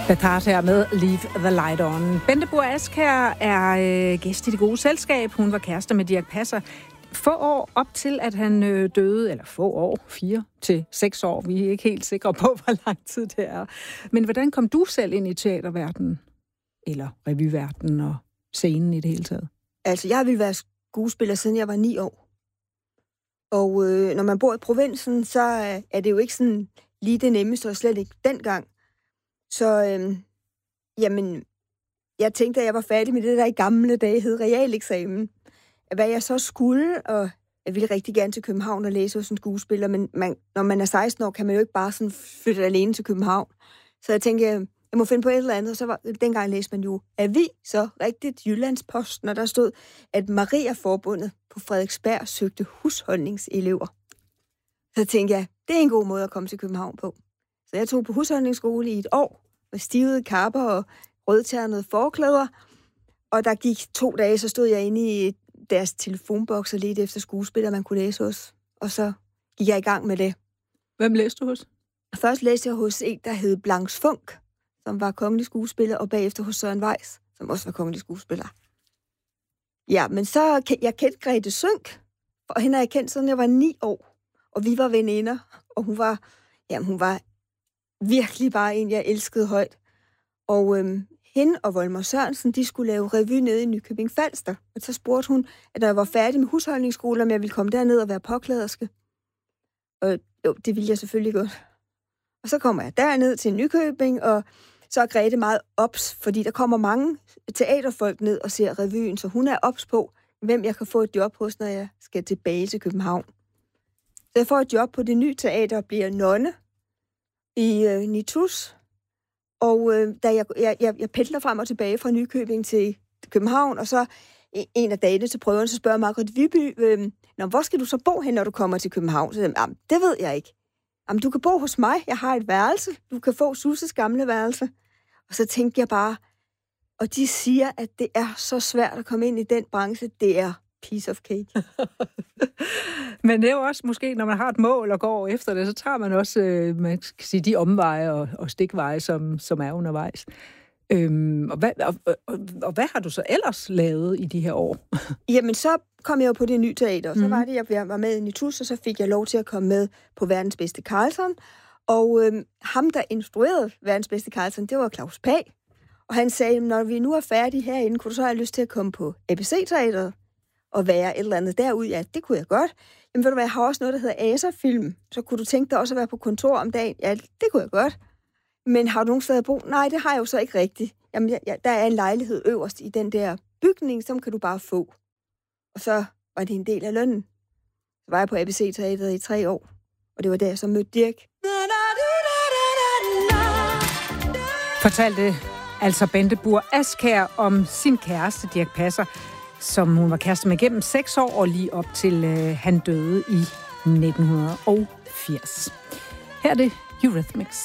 Betart her med Leave the Light On. Bente Burg Askjær er gæst i Det Gode Selskab. Hun var kærester med Dirch Passer få år op til, at han døde, eller få år, 4 til 6 år. Vi er ikke helt sikre på, hvor lang tid det er. Men hvordan kom du selv ind i teaterverdenen, eller revyverdenen og scenen i det hele taget? Altså, jeg ville være skuespiller, siden jeg var 9 år. Og når man bor i provinsen, så er det jo ikke sådan lige det nemmeste, og slet ikke dengang. Så, jamen, jeg tænkte, at jeg var færdig med det, der i gamle dage hed realeksamen. Hvad jeg så skulle, og jeg ville rigtig gerne til København og læse hos en skuespiller, men når man er 16 år, kan man jo ikke bare sådan flytte alene til København. Så jeg tænkte, jeg må finde på et eller andet, og så dengang læste man jo så rigtigt Jyllandsposten, og der stod, at Maria-forbundet på Frederiksberg søgte husholdningselever. Så tænkte jeg, det er en god måde at komme til København på. Så jeg tog på husholdningsskole i et år, med stivede kapper og rødternede forklæder, og der gik 2 dage, så stod jeg inde i deres telefonboks og ledte efter skuespillere, man kunne læse hos. Og så gik jeg i gang med det. Hvem læste du hos? Først læste jeg hos en, der hed Blanche Funk, som var kongelig skuespiller, og bagefter hos Søren Weiss, som også var kongelig skuespiller. Ja, men så jeg kendte Grete Sønck, og hende har jeg kendt, siden jeg var 9 år. Og vi var veninder, og hun var virkelig bare en, jeg elskede højt. Og hende og Volmer Sørensen, de skulle lave revy nede i Nykøbing Falster. Og så spurgte hun, at når jeg var færdig med husholdningsskole, om jeg ville komme derned og være påklæderske. Og jo, det ville jeg selvfølgelig godt. Og så kommer jeg derned til Nykøbing, og så er Grete meget ops, fordi der kommer mange teaterfolk ned og ser revyen, så hun er ops på, hvem jeg kan få et job hos, når jeg skal tilbage til København. Så jeg får et job på det nye teater og bliver nonne i Nitus. Og da jeg pendler frem og tilbage fra Nykøbing til København, og så en af dagene til prøven, så spørger Margrethe Viby, hvor skal du så bo hen, når du kommer til København? Så det ved jeg ikke. Jamen, du kan bo hos mig, jeg har et værelse. Du kan få Susses gamle værelse. Og så tænkte jeg bare, og de siger, at det er så svært at komme ind i den branche. Det er piece of cake. Men det er jo også måske, når man har et mål og går efter det, så tager man også, man kan sige, de omveje og stikveje, som er undervejs. Og hvad har du så ellers lavet i de her år? Jamen, så kom jeg jo på det nye teater, og så var det, jeg var med i Nitus, og så fik jeg lov til at komme med på Verdens Bedste Carlson. Og ham, der instruerede Verdens Bedste Carlson, det var Claus Pag. Og han sagde, når vi nu er færdige herinde, kunne du så have lyst til at komme på ABC-teateret og være et eller andet derude? Ja, det kunne jeg godt. Jamen, ved du hvad, jeg har også noget, der hedder Aserfilm. Så kunne du tænke dig også at være på kontor om dagen? Ja, det kunne jeg godt. Men har du nogen steder at bo? Nej, det har jeg jo så ikke rigtigt. Jamen, der er en lejlighed øverst i den der bygning, som kan du bare få. Og så var det en del af lønnen. Så var jeg på ABC-teateret i 3 år. Og det var der, jeg så mødte Dirch. Fortalte altså Bente Burg Askjær om sin kæreste, Dirch Passer, som hun var kæreste med gennem 6 år, og lige op til han døde i 1980. Her er det Eurythmics.